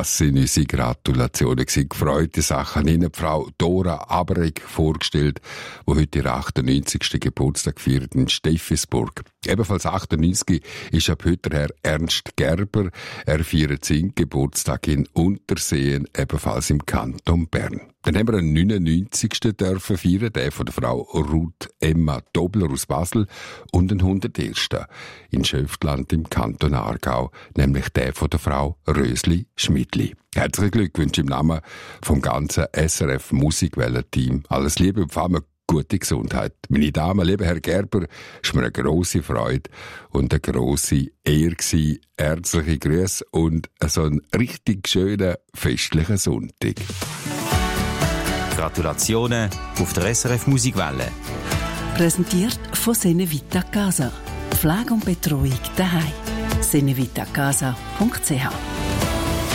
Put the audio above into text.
Das sind unsere Gratulationen. Gefreute Sachen. Ich habe Ihnen Frau Dora Abreg vorgestellt, die heute ihren 98. Geburtstag feiert in Steffisburg. Ebenfalls 98 ist ab heute Herr Ernst Gerber. Er feiert seinen Geburtstag in Unterseen, ebenfalls im Kanton Bern. Dann haben wir einen 99. dürfen feiern, der von der Frau Ruth Emma Dobler aus Basel und einen 101. in Schöftland im Kanton Aargau, nämlich der von der Frau Rösli Schmidli. Herzlichen Glückwunsch im Namen vom ganzen SRF Musikwelle-Team. Alles Liebe und vor allem gute Gesundheit. Meine Damen, lieber Herr Gerber, es war mir eine grosse Freude und eine grosse Ehre gewesen. Herzliche Grüße und so einen richtig schönen festlichen Sonntag. Gratulationen auf der SRF Musikwelle. Präsentiert von Senevita Casa. Pflege und Betreuung daheim. senevitacasa.ch